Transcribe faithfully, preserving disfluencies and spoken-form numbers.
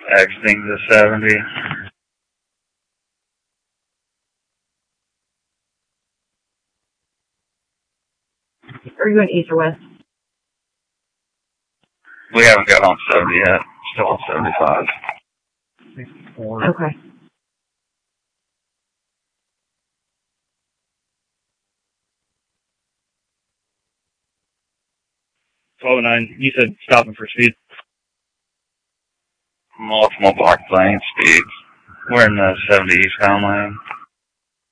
Exiting the seventy. Are you going east or west? We haven't got on seventy yet. Still on seventy-five. Okay. twelve oh nine, you said stopping for speed. Multiple black lane speeds. We're in the seventy eastbound lane.